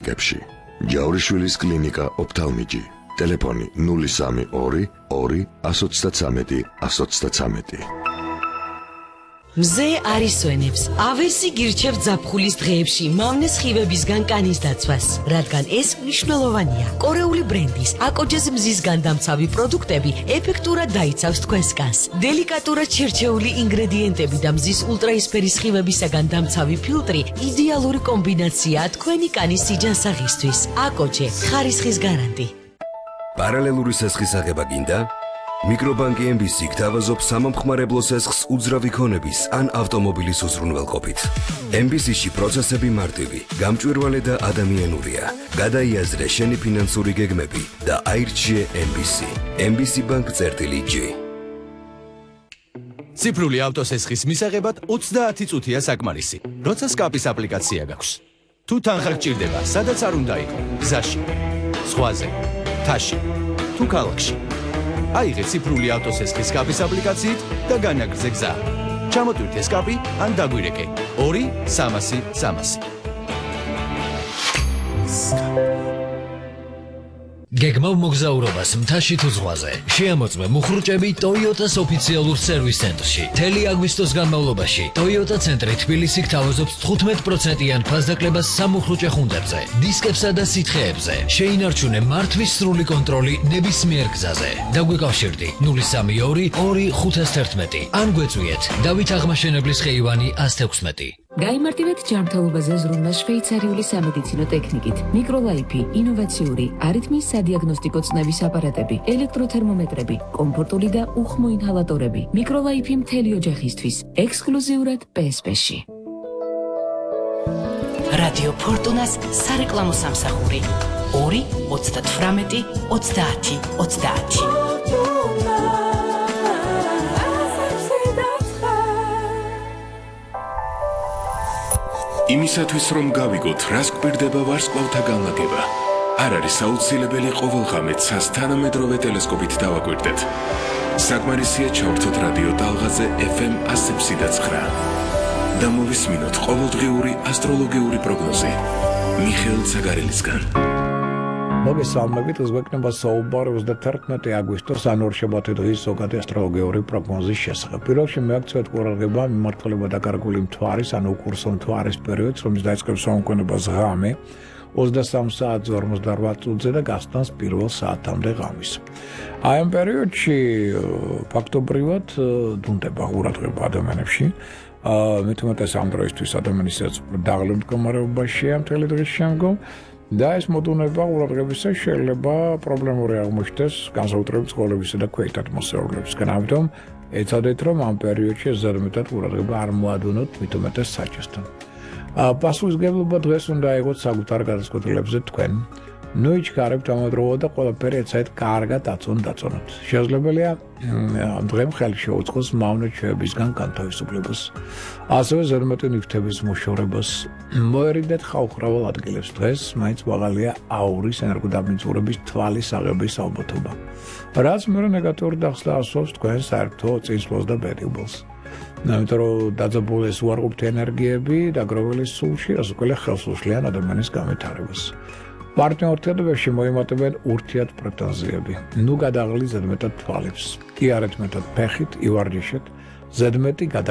გებში. ჯავრიშვილის კლინიკა ოფთალმიჯი. ტელეფონი 032 2 133 133. მზე არისვენებს, ავერსი გირჩევთ ზაფხულის დღეებში მავნეს ხივებისგან კანის დაცვას, რადგან ეს მნიშვნელოვანია. კორეული ბრენდის აკოჯეს მზისგან დამცავი პროდუქტები ეფექტურად დაიცავს თქვენს კანს. დელიკატურად შერჩეული ინგრედიენტები და მზის ულტრაისფერის ხივებისაგან დამცავი ფილტრი იდეალური კომბინაციაა თქვენი კანის სიჯანსაღისთვის. აკოჯე, ხარისხის გარანტი. პარალელური სესხის აღება გინდა? მიკრობანკი MBC გთავაზობს სამომხმარებლო სესხს უძრავი ქონების ან ავტომობილის უზრუნველყოფით. MBC-ში პროცესები მარტივი, გამჭვირვალე და ადამიანურია. გადაიაზრე შენი ფინანსური გეგმები და აირჩიე MBC. MBC Bank-G. ციფრული ავტოსესხის მისაღებად 30 წუთია საკმარისი, როცა სკაპის აპლიკაცია გაქვს. თუ თანხა გჭირდება, სადაც არ უნდა იყო, გზაში, ზღვაზე, მთაში, თუ ქალაქში. აიღე ციფრული ავტოსესხის სკაპის აპლიკაციით და განაგრძე გზა. ჩამოტვირთე სკაპი ან დაგვირეკე 2-300-300. გეგმავ მოგზაურობას მთაში თუ ზღვაზე. შეამოწმე მუხრუჭები Toyota-ს ოფიციალურ სერვის ცენტრში. მთელი აგვისტოს განმავლობაში Toyota ცენტრი თბილისი გთავაზობს 15%-იან ფასდაკლებას სამუხრუჭე ხუნდებზე, დისკებსა და სითხეებზე. შეინარჩუნე მართვის სრული კონტროლი ნებისმიერ გზაზე. დაგვიკავშირდი 032 2 511 ან გვეწვიეთ დავით აღმაშენებლის ხეივანი 116. გაიმარტივეთ ჯანმრთელობაზე ზრუნვა შვეიცარიული სამედიცინო ტექნიკით. მიკროლაიფი, ინოვაციური, არითმის სადიაგნოსტიკო წნევის აპარატები, ელექტროთერმომეტრები, კომფორტული და უხმო ინჰალატორები. მიკროლაიფი მთელი ოჯახისთვის, ექსკლუზიურად PSP-ში. რადიო ფორტუნას სარეკლამო სამსახური 2 38 30 30. იმისათვის რომ გავიგოთ, რას გვპირდება ვარსკვლავთა განლაგება, არ არის აუცილებელი ყოველღამე ცას თანამედროვე ტელესკოპით დავაკვირდეთ. საკმარისია ჩავრთოთ რადიო ტალღაზე FM 100.9 და მოვისმინოთ ყოველდღიური ასტროლოგიური პროგნოზი მიხეილ ცაგარელისგან. მოგესალმებით, გვექნება საუბარი 31 აგვისტოს ან ორშაბათი დღის ზოგადი ასტროლოგიური პროგნოზის შესახებ. პირველში მეაქცევთ ყურადღება მიმართულება დაკარგული მთვარის ან უკურსო მთვარის პერიოდს, რომელიც დაიწყებს საუკუნეობას ღამე 23 საათზე 48 წუთზე და გასტანს 1 საათამდე ღამის. აი ამ პერიოდში ფაქტობრივად დუნდება ყურადღება ადამიანებში. მithumetes ამ დროისთვის ადამიანის დაღლილ მდგომარეობაშია მთელი დღის შემდგომ. და ეს მოდუნება ყურადღებისას შეიძლება პრობლემური აღმოჩნდეს განსაკუთრებით სკოლებისა და ქვეით ატმოსფეროლებისგან. ამიტომ ეცადეთ, რომ ამ პერიოდში ზედმეტად ყურადღება არ მოადუნოთ მithumetes საჭესთან. პასუხისმგებლობა დღეს უნდა აიღოთ საკუთარ გადაწყვეტილებებზე თქვენ. ნოიჩქარებთ ამავდროულად და ყველაფერი ეცადეთ კარგად დაწონოთ. შესაძლებელია დღემ ხელი შეუწყოს მავნეჩვეებისგან განთავისუფლებას. ასევე ზედმეტი ნივთების მოშორებას. მოერიდეთ ხალხრავალ ადგილებს დღეს, მაინც მაღალია აურის ენერგოდაბინძურების თვალის აღების ალბათობა. რაც მეორე ნეგატიური დახსნა ასვავს თქვენ საერთო წინსვლას და ბედიბულს. ამიტომ რომ დაძაბულეს უარყოფითი ენერგიები დაგროვილი სულში, რაც უკვე ხელს უშლიან ადამიანის განვითარებას. პარტნიორთებებში მოიმატებენ ურთიერთ პრეტენზიები. ნუ გადაღლით ზედმეტად თვალებს. კი არ ეთმეთად ფეხით, ივარჯიშეთ, ზედმეტი